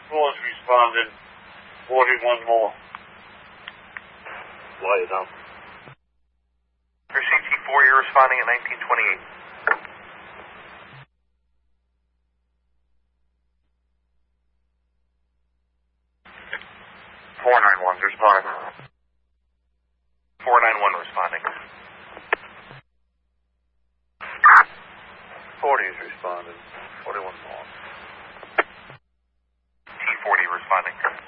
Floors responded. 41 more. Lie it down. For CT4, you're responding at 1928. 491's responding. 491 responding. 40 is responding. 41 more. T40 responding.